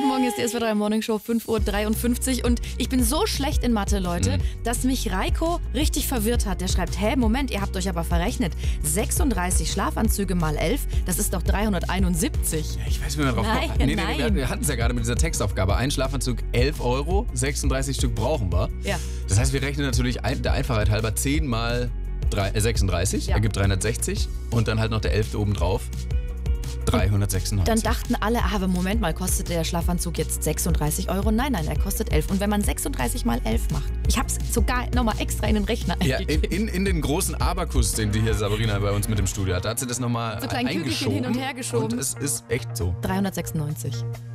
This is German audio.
Guten Morgen, ist die SWR3 Morning Show, 5:53 Uhr. Und ich bin so schlecht in Mathe, Leute, dass mich Reiko richtig verwirrt hat. Der schreibt, hä, Moment, ihr habt euch aber verrechnet. 36 Schlafanzüge mal 11, das ist doch 371. Ja, ich weiß, wie man drauf kommt. Nein. Wir hatten es ja gerade mit dieser Textaufgabe. Ein Schlafanzug 11 Euro, 36 Stück brauchen wir. Ja. Das heißt, wir rechnen natürlich der Einfachheit halber 10 mal 36, ergibt 360. Und dann halt noch der 11. obendrauf. 396. Dann dachten alle, aber Moment mal, kostet der Schlafanzug jetzt 36 Euro? Nein, er kostet 11. Und wenn man 36 mal 11 macht, ich habe es sogar nochmal extra in den Rechner eingegeben. In den großen Abakus, den die hier Sabrina bei uns mit im Studio hat, da hat sie das nochmal so kleinen Kügelchen hin und her geschoben. Und es ist echt so. 396.